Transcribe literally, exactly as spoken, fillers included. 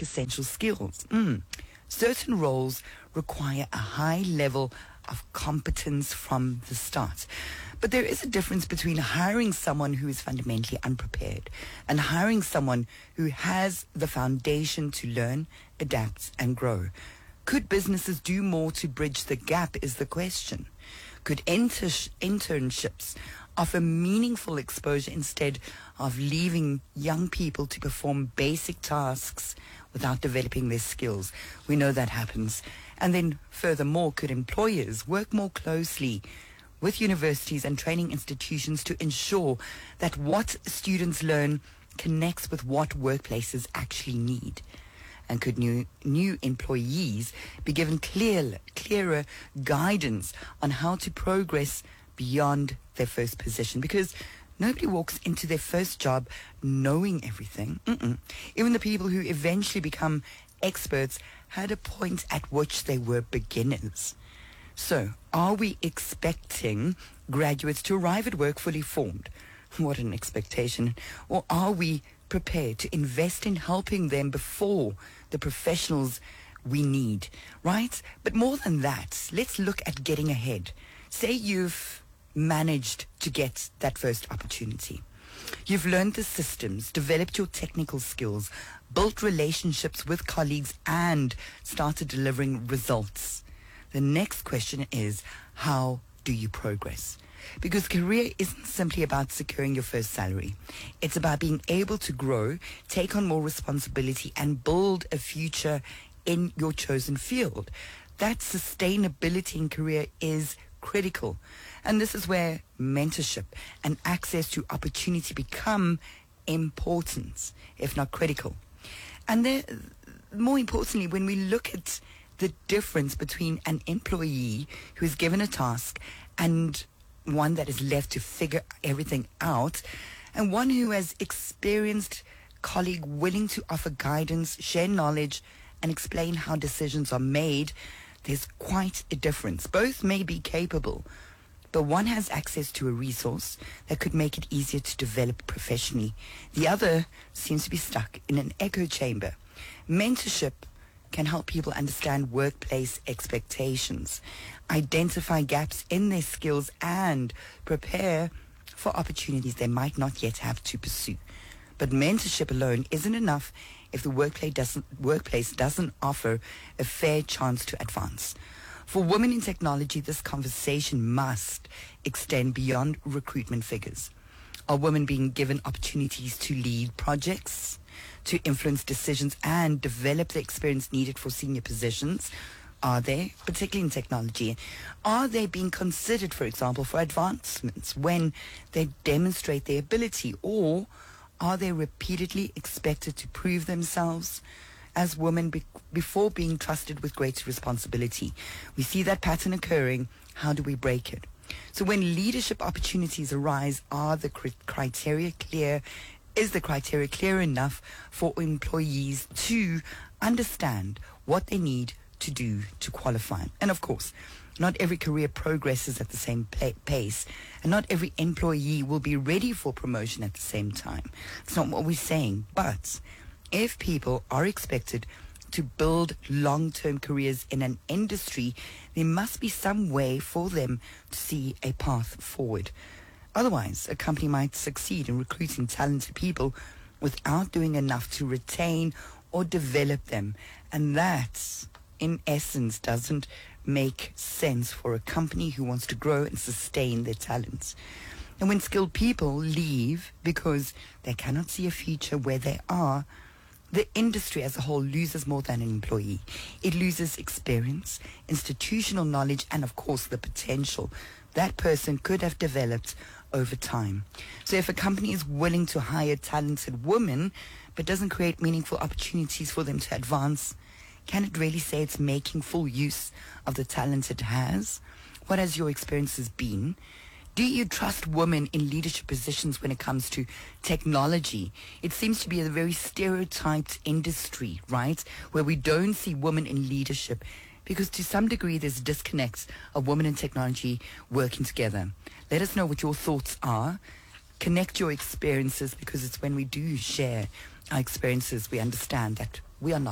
essential skills. Mm. Certain roles require a high level of competence from the start. But there is a difference between hiring someone who is fundamentally unprepared and hiring someone who has the foundation to learn, adapt, and grow. Could businesses do more to bridge the gap is the question. Could inter- internships offer meaningful exposure instead of leaving young people to perform basic tasks without developing their skills? We know that happens. And then furthermore, could employers work more closely with universities and training institutions to ensure that what students learn connects with what workplaces actually need? And could new new employees be given clear, clearer guidance on how to progress beyond their first position? Because nobody walks into their first job knowing everything. Mm-mm. Even the people who eventually become experts had a point at which they were beginners. So, are we expecting graduates to arrive at work fully formed? What an expectation. Or are we prepared to invest in helping them before the professionals we need, right? But more than that, let's look at getting ahead. Say you've managed to get that first opportunity. You've learned the systems, developed your technical skills, built relationships with colleagues, and started delivering results. The next question is, how do you progress? Because career isn't simply about securing your first salary. It's about being able to grow, take on more responsibility, and build a future in your chosen field. That sustainability in career is critical. And this is where mentorship and access to opportunity become important, if not critical. And there, more importantly, when we look at the difference between an employee who is given a task and one that is left to figure everything out, and one who has experienced colleague willing to offer guidance, share knowledge, and explain how decisions are made, there's quite a difference. Both may be capable, but one has access to a resource that could make it easier to develop professionally. The other seems to be stuck in an echo chamber. Mentorship can help people understand workplace expectations, identify gaps in their skills, and prepare for opportunities they might not yet have to pursue. But mentorship alone isn't enough if the workplace doesn't, workplace doesn't offer a fair chance to advance. For women in technology, this conversation must extend beyond recruitment figures. Are women being given opportunities to lead projects, to influence decisions, and develop the experience needed for senior positions? Are they, particularly in technology, are they being considered, for example, for advancements when they demonstrate their ability? Or are they repeatedly expected to prove themselves as women be- before being trusted with greater responsibility? We see that pattern occurring. How do we break it? So when leadership opportunities arise, are the cr- criteria clear? Is the criteria clear enough for employees to understand what they need to do to qualify? And of course, not every career progresses at the same pa- pace, and not every employee will be ready for promotion at the same time. It's not what we're saying. But if people are expected to build long-term careers in an industry, there must be some way for them to see a path forward. Otherwise, a company might succeed in recruiting talented people without doing enough to retain or develop them. And that, in essence, doesn't make sense for a company who wants to grow and sustain their talents. And when skilled people leave because they cannot see a future where they are, the industry as a whole loses more than an employee. It loses experience, institutional knowledge, and of course the potential that person could have developed over time. So if a company is willing to hire talented women but doesn't create meaningful opportunities for them to advance, can it really say it's making full use of the talent it has? What has your experiences been? Do you trust women in leadership positions when it comes to technology? It seems to be a very stereotyped industry, right? Where we don't see women in leadership because to some degree there's a disconnect of women and technology working together. Let us know what your thoughts are. Connect your experiences, because it's when we do share our experiences we understand that we are not